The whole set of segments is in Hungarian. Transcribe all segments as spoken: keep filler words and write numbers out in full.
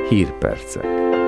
Hírpercek.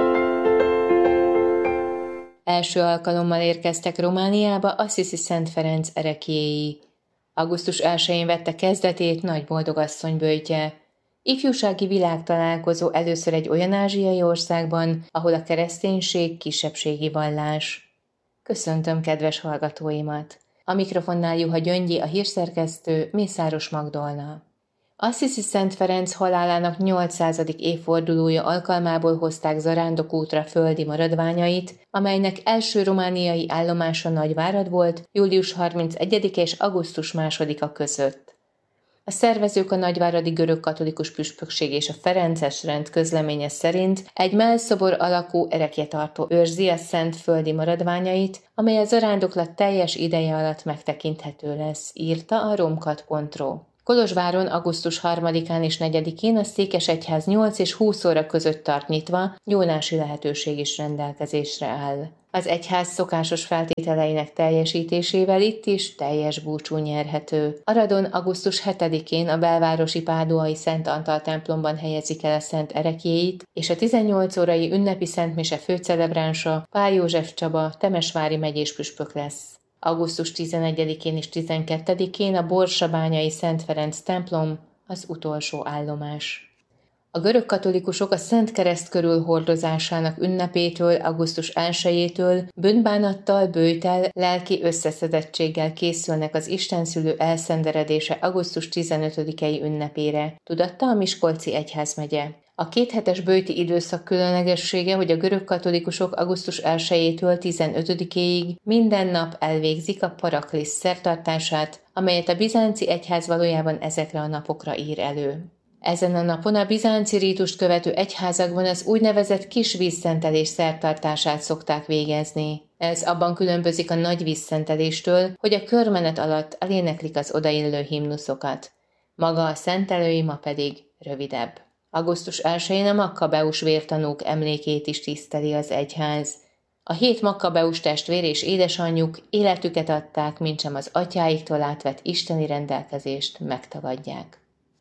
Első alkalommal érkeztek Romániába Assisi Szent Ferenc ereklyéi. augusztus elsején vette kezdetét Nagy Boldogasszony böjtje. Ifjúsági világtalálkozó először egy olyan ázsiai országban, ahol a kereszténység kisebbségi vallás. Köszöntöm kedves hallgatóimat! A mikrofonnál Juha Gyöngyi, a hírszerkesztő, Mészáros Magdolna. Assisi Szent Ferenc halálának nyolcszázadik évfordulója alkalmából hozták zarándokútra földi maradványait, amelynek első romániai állomása Nagyvárad volt július harmincegyedike és augusztus másodika között. A szervezők a nagyváradi görögkatolikus püspökség és a ferences rend közleménye szerint egy mellszobor alakú erekjetartó őrzi a szent földi maradványait, amely a zarándoklat teljes ideje alatt megtekinthető lesz, írta a romkat pont ro. Kolozsváron augusztus harmadikán és negyedikén a székesegyház nyolc és húsz óra között tart nyitva, gyónási lehetőség is rendelkezésre áll. Az egyház szokásos feltételeinek teljesítésével itt is teljes búcsú nyerhető. Aradon augusztus hetedikén a belvárosi páduai Szent Antal templomban helyezik el a szent ereklyéit, és a tizennyolc órai ünnepi szentmise főcelebránsa Pál József Csaba temesvári megyés püspök lesz. augusztus tizenegyedikén és tizenkettedikén a Borsabányai Szent Ferenc templom az utolsó állomás. A görög katolikusok a Szent Kereszt körül hordozásának ünnepétől, augusztus elsejétől bűnbánattal, böjttel, lelki összeszedettséggel készülnek az istenszülő elszenderedése augusztus tizenötödikei ünnepére, tudatta a Miskolci egyházmegye. A kéthetes böjti időszak különlegessége, hogy a görög katolikusok augusztus elsejétől tizenötödikéig minden nap elvégzik a Paraklisz szertartását, amelyet a bizánci egyház valójában ezekre a napokra ír elő. Ezen a napon a bizánci rítust követő egyházakban az úgynevezett kis vízszentelés szertartását szokták végezni. Ez abban különbözik a nagy vízszenteléstől, hogy a körmenet alatt eléneklik az odaillő himnuszokat. Maga a szentelőima pedig rövidebb. augusztus elsején a Makkabeus vértanúk emlékét is tiszteli az egyház. A hét Makkabeus testvér és édesanyjuk életüket adták, mintsem az atyáiktól átvett isteni rendelkezést megtagadják.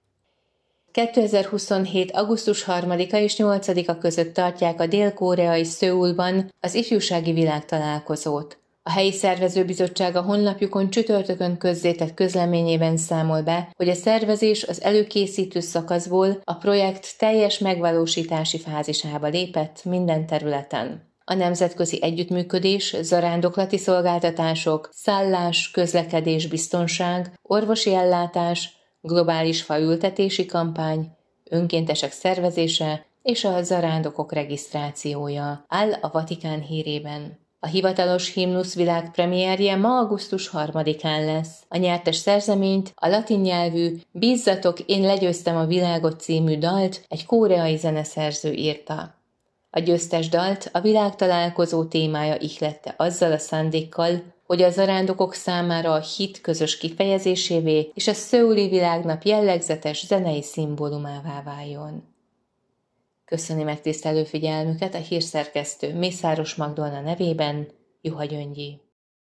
kétezer-huszonhét. augusztus harmadika és nyolcadika között tartják a dél-koreai Szöulban az ifjúsági világtalálkozót. A helyi szervezőbizottság a honlapjukon csütörtökön közzétett közleményében számol be, hogy a szervezés az előkészítő szakaszból a projekt teljes megvalósítási fázisába lépett minden területen. A nemzetközi együttműködés, zarándoklati szolgáltatások, szállás, közlekedés, biztonság, orvosi ellátás, globális faültetési kampány, önkéntesek szervezése és a zarándokok regisztrációja áll a Vatikán hírében. A hivatalos himnusz világpremierje ma augusztus harmadikán lesz. A nyertes szerzeményt, a latin nyelvű Bízzatok, én legyőztem a világot című dalt egy koreai zeneszerző írta. A győztes dalt a világtalálkozó témája ihlette azzal a szándékkal, hogy a zarándokok számára a hit közös kifejezésévé és a szöuli világnap jellegzetes zenei szimbólumává váljon. Köszöni megtisztelő figyelmüket a hírszerkesztő Mészáros Magdolna nevében, Juha Gyöngyi.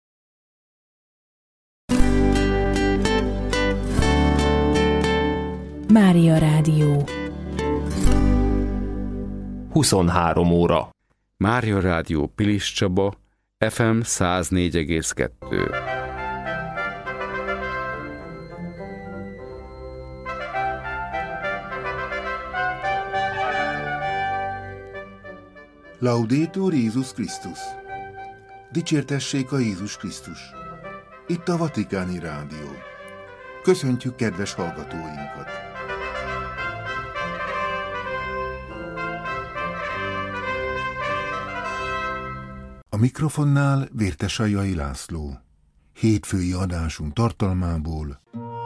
Mária Rádió huszonhárom óra. Mária Rádió Pilis Csaba, ef em száz négy egész kettő. Laudetur Jézus Krisztus! Dicsértessék a Jézus Krisztus! Itt a Vatikáni Rádió. Köszöntjük kedves hallgatóinkat! A mikrofonnál Vértesajai László. Hétfői adásunk tartalmából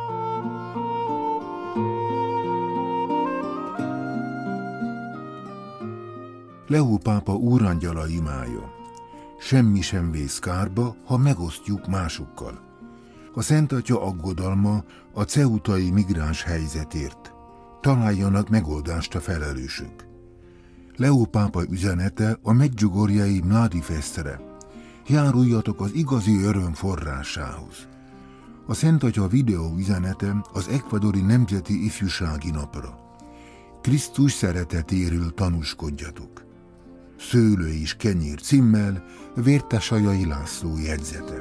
Leó pápa úrangyala imája. Semmi sem vész kárba, ha megosztjuk másokkal. A Szent Atya aggodalma a ceutai migráns helyzetért. Találjanak megoldást a felelősök. Leó pápa üzenete a medjugorjei Mladi Festre. Járuljatok az igazi öröm forrásához. A Szent Atya videó üzenete az ekvadori Nemzeti Ifjúsági Napra. Krisztus szeretetéről tanúskodjatok. Szőlő és kenyér címmel Vértesajai László jegyzete.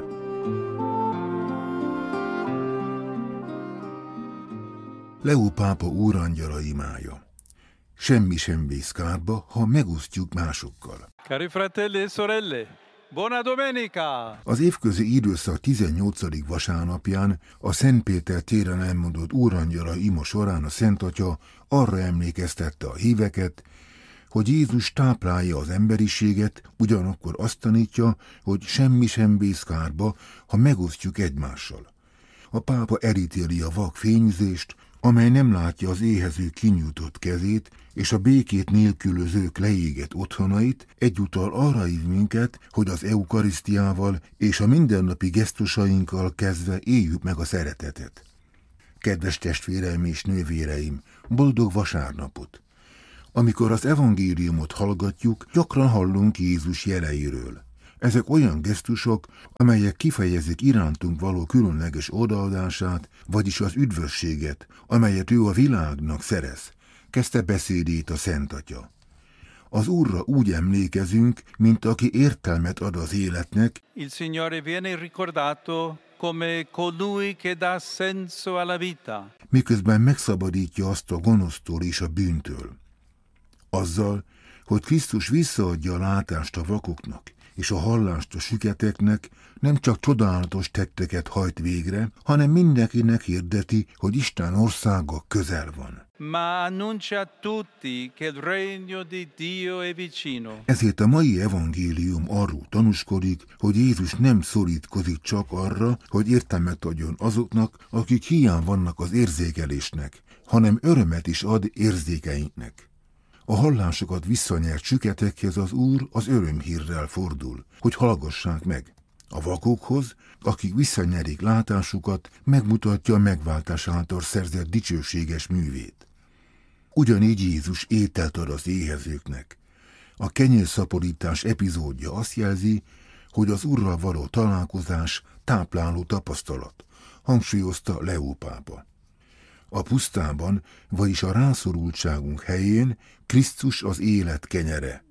Leó pápa úrangyala imája. Semmi sem vész kárba, ha megosztjuk másokkal. Cari fratelli e sorelle, buona domenica! Az évközi időszak tizennyolcadik vasárnapján a Szentpéter téren elmondott úrangyala ima során a Szent Atya arra emlékeztette a híveket, hogy Jézus táplálja az emberiséget, ugyanakkor azt tanítja, hogy semmi sem vész kárba, ha megosztjuk egymással. A pápa elítéli a vak fényűzést, amely nem látja az éhező kinyújtott kezét, és a békét nélkülözők leégett otthonait, egyúttal arra hív minket, hogy az eukarisztiával és a mindennapi gesztusainkkal kezdve éljük meg a szeretetet. Kedves testvéreim és nővéreim, boldog vasárnapot! Amikor az evangéliumot hallgatjuk, gyakran hallunk Jézus jeleiről. Ezek olyan gesztusok, amelyek kifejezik irántunk való különleges odaadását, vagyis az üdvösséget, amelyet ő a világnak szerez, kezdte beszédét a Szent Atya. Az Úrra úgy emlékezünk, mint aki értelmet ad az életnek. Il Signore viene ricordato come colui che dà senso alla vita. Miközben megszabadítja azt a gonosztól és a bűntől. Azzal, hogy Krisztus visszaadja a látást a vakoknak, és a hallást a süketeknek, nem csak csodálatos tetteket hajt végre, hanem mindenkinek hirdeti, hogy Isten országa közel van. Ma annuncia a tutti che il regno di Dio è vicino. Ezért a mai evangélium arról tanúskodik, hogy Jézus nem szorítkozik csak arra, hogy értelmet adjon azoknak, akik hiány vannak az érzékelésnek, hanem örömet is ad érzékeinknek. A hallásokat visszanyert süketekhez az Úr az örömhírrel fordul, hogy hallgassák meg. A vakokhoz, akik visszanyerik látásukat, megmutatja a megváltás által szerzett dicsőséges művét. Ugyanígy Jézus ételt ad az éhezőknek. A kenyérszaporítás epizódja azt jelzi, hogy az Úrral való találkozás tápláló tapasztalat, hangsúlyozta Leó pápa. A pusztában, vagyis a rászorultságunk helyén Krisztus az élet kenyere.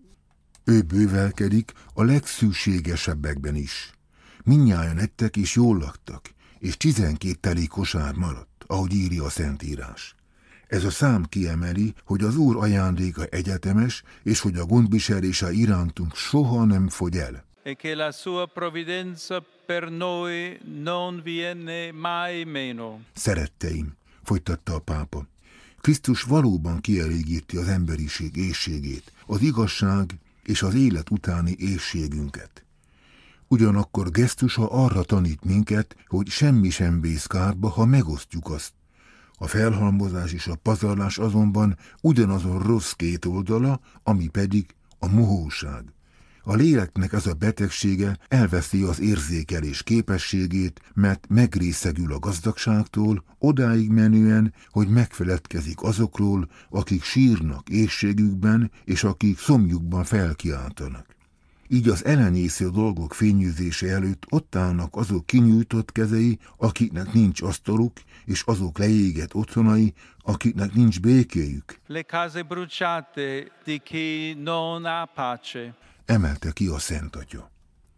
Ő bővelkedik a legszükségesebbekben is. Mindnyájan ettek és jól laktak, és tizenkét teli kosár maradt, ahogy írja a Szentírás. Ez a szám kiemeli, hogy az Úr ajándéka egyetemes, és hogy a gondviselése irántunk soha nem fogy el. E che la sua provvidenza per noi non viene mai meno. Szeretteim, folytatta a pápa, Krisztus valóban kielégíti az emberiség éhségét, az igazság és az élet utáni éhségünket. Ugyanakkor gesztusa arra tanít minket, hogy semmi sem vész kárba, ha megosztjuk azt. A felhalmozás és a pazarlás azonban ugyanazon rossz két oldala, ami pedig a mohóság. A léleknek ez a betegsége elveszi az érzékelés képességét, mert megrészegül a gazdagságtól, odáig menően, hogy megfeledkezik azokról, akik sírnak éhségükben, és akik szomjukban felkiáltanak. Így az elenyésző dolgok fényűzése előtt ott állnak azok kinyújtott kezei, akiknek nincs asztaluk, és azok leégett otthonai, akiknek nincs békéjük. Le case bruciate di chi non ha pace. Emelte ki a Szent Atya.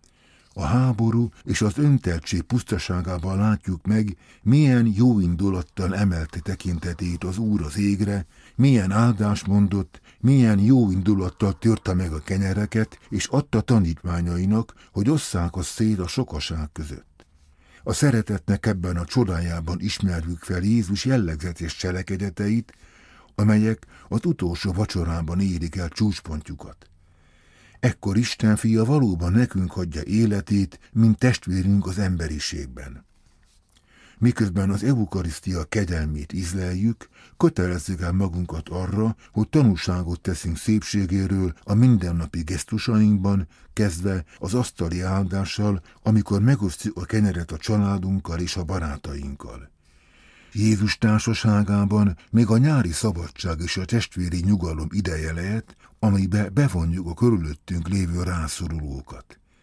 A háború és az önteltség pusztaságában látjuk meg, milyen jó indulattal emelte tekintetét az Úr az égre, milyen áldást mondott, milyen jó indulattal törte meg a kenyereket, és adta tanítványainak, hogy osszák azt szét a sokaság között. A szeretetnek ebben a csodájában ismerjük fel Jézus jellegzetes cselekedeteit, amelyek az utolsó vacsorában érik el csúcspontjukat. Ekkor Isten fia valóban nekünk hagyja életét, mint testvérünk az emberiségben. Miközben az eukarisztia kegyelmét ízleljük, kötelezzük el magunkat arra, hogy tanúságot teszünk szépségéről a mindennapi gesztusainkban, kezdve az asztali áldással, amikor megosztjuk a kenyeret a családunkkal és a barátainkkal. Jézus társaságában még a nyári szabadság és a testvéri nyugalom ideje lehet, amibe bevonjuk a körülöttünk lévő rászorulókat.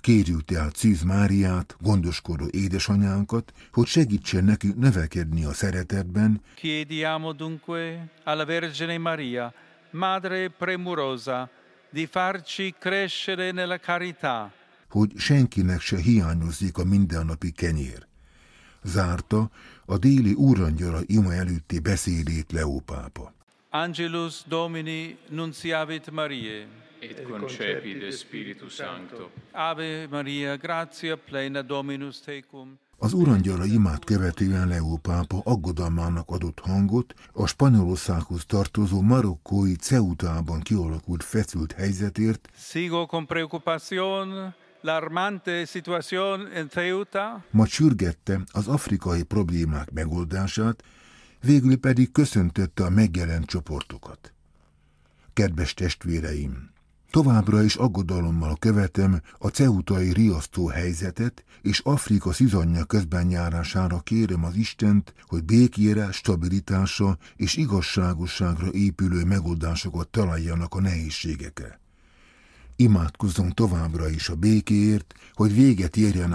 Kérjük tehát Szűz Máriát, gondoskodó édesanyánkat, hogy segítsen nekünk növekedni a szeretetben. Chiediamo dunque alla Vergine Maria, Madre premurosa, di farci crescere nella carità. Hogy senkinek se hiányozzék a mindennapi kenyér. Zárta a déli úrangyala ima előtti beszédét Leó pápa. Angelus Domini nunciavit Mariae. Et concepit de Spiritus Sancto. Ave Maria, gratia plena Dominus tecum. Az urangyala imát követően Leó pápa aggodalmának adott hangot a Spanyolországhoz tartozó marokkói Ceutában kialakult feszült helyzetért. Sigo con preocupación l'alarmante situación en Ceuta. Majd sürgette az afrikai problémák megoldását, végül pedig köszöntötte a megjelent csoportokat. Kedves testvéreim! Továbbra is aggodalommal követem a ceutai riasztó helyzetet, és Afrika szizanja közben járására kérem az Istent, hogy békére, stabilitásra és igazságosságra épülő megoldásokat találjanak a nehézségekre. Imádkozzunk továbbra is a békéért, hogy véget érjen